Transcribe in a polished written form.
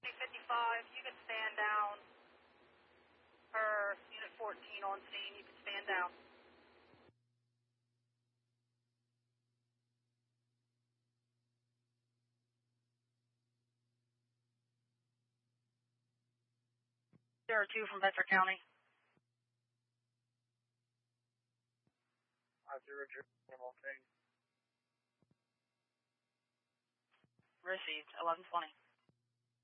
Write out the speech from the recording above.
55, you can stand down. Per Unit 14 on scene, you can stand down. There are 2 from Bedford County. 5-0, Received, 1120.